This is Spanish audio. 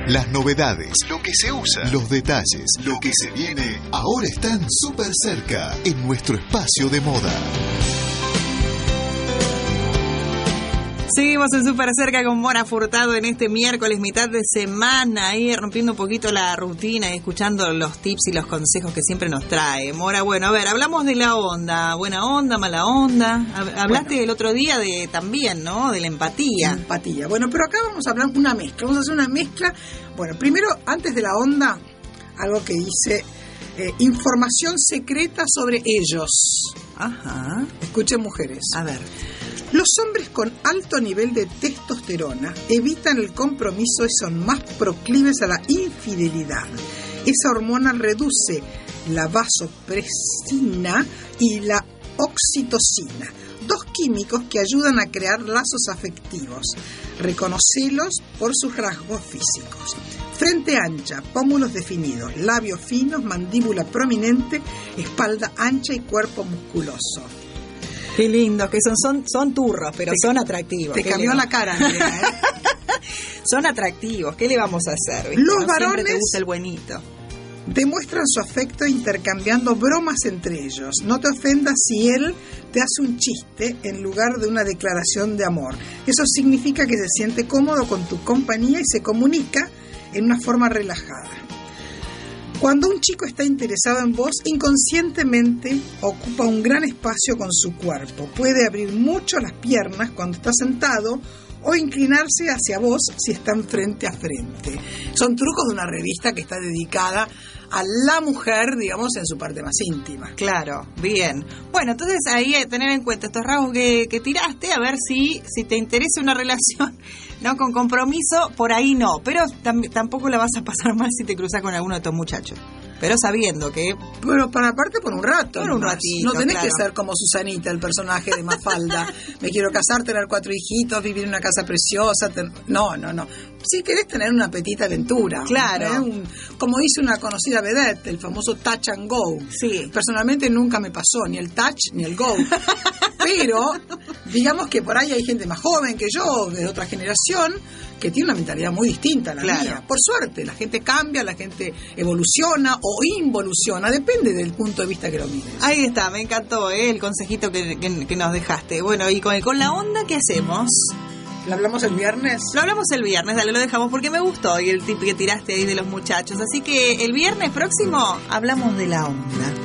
Las novedades, lo que se usa, los detalles, lo que se viene, ahora están súper cerca en nuestro espacio de moda. Seguimos en Súper Cerca con Mora Furtado en este miércoles, mitad de semana, ahí rompiendo un poquito la rutina y escuchando los tips y los consejos que siempre nos trae. Mora, bueno, a ver, hablamos de la onda, buena onda, mala onda. Hablaste el otro día de también, ¿no? De la empatía. Empatía. Bueno, pero acá vamos a hablar una mezcla. Vamos a hacer una mezcla. Bueno, primero, antes de la onda, algo que dice información secreta sobre ellos. Ajá. Escuchen, mujeres. A ver. Los hombres con alto nivel de testosterona evitan el compromiso y son más proclives a la infidelidad. Esa hormona reduce la vasopresina y la oxitocina, dos químicos que ayudan a crear lazos afectivos. Reconocelos por sus rasgos físicos: frente ancha, pómulos definidos, labios finos, mandíbula prominente, espalda ancha y cuerpo musculoso. Qué lindo, que son turros, pero son atractivos. Te cambió la cara, Andrea, ¿eh? Son atractivos, ¿qué le vamos a hacer? ¿Viste? Los no varones siempre te gusta el buenito. Demuestran su afecto intercambiando bromas entre ellos. No te ofendas si él te hace un chiste en lugar de una declaración de amor. Eso significa que se siente cómodo con tu compañía y se comunica en una forma relajada. Cuando un chico está interesado en vos, inconscientemente ocupa un gran espacio con su cuerpo. Puede abrir mucho las piernas cuando está sentado o inclinarse hacia vos si están frente a frente. Son trucos de una revista que está dedicada a la mujer, digamos, en su parte más íntima. Claro, bien. Bueno, entonces ahí hay que tener en cuenta estos rasgos que tiraste, a ver si te interesa una relación, ¿no? Con compromiso, por ahí no. Pero tampoco la vas a pasar mal si te cruzas con alguno de estos muchachos. Pero sabiendo que... Pero para aparte por un rato. Por un ratito, no tenés claro. que ser como Susanita, el personaje de Mafalda. Me quiero casar, tener 4 hijitos, vivir en una casa preciosa. No. Si querés tener una petita aventura. Claro. Como dice una conocida vedette, el famoso touch and go. Sí. Personalmente nunca me pasó ni el touch ni el go. Pero digamos que por ahí hay gente más joven que yo, de otra generación, que tiene una mentalidad muy distinta a la mía. Por suerte, la gente cambia, la gente evoluciona o involuciona, depende del punto de vista que lo mires. Ahí está, me encantó el consejito que nos dejaste. Bueno, y con la onda, ¿qué hacemos? ¿Lo hablamos el viernes? Lo hablamos el viernes, dale, lo dejamos porque me gustó y el tip que tiraste ahí de los muchachos. Así que el viernes próximo hablamos de la onda.